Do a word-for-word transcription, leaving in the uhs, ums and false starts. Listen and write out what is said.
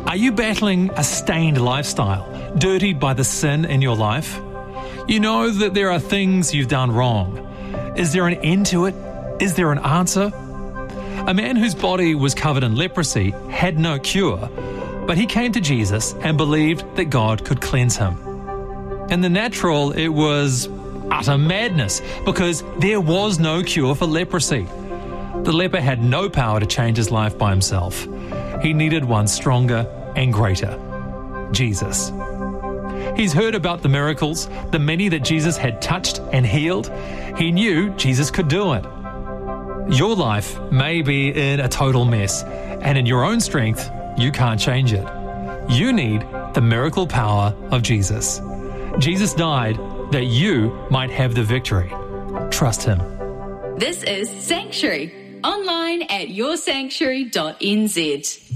Are you battling a stained lifestyle, dirtied by the sin in your life? You know that there are things you've done wrong. Is there an end to it? Is there an answer? A man whose body was covered in leprosy had no cure, but he came to Jesus and believed that God could cleanse him. In the natural, it was utter madness because there was no cure for leprosy. The leper had no power to change his life by himself. He needed one stronger and greater, Jesus. He's heard about the miracles, the many that Jesus had touched and healed. He knew Jesus could do it. Your life may be in a total mess, and in your own strength, you can't change it. You need the miracle power of Jesus. Jesus died that you might have the victory. Trust him. This is Sanctuary, online at your sanctuary dot n z.